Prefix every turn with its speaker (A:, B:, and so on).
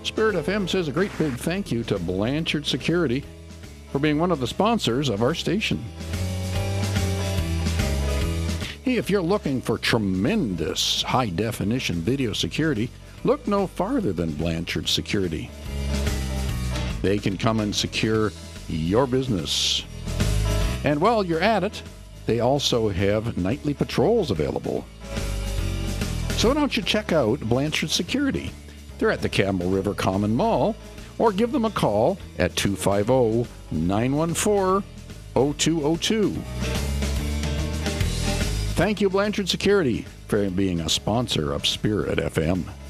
A: Spirit FM says a great big thank you to Blanchard Security for being one of the sponsors of our station. Hey, if you're looking for tremendous high-definition video security, look no farther than Blanchard Security. They can come and secure your business. And while you're at it, they also have nightly patrols available. So why don't you check out Blanchard Security? They're at the Campbell River Common Mall, or give them a call at 250-914-0202. Thank you, Blanchard Security, for being a sponsor of Spirit FM.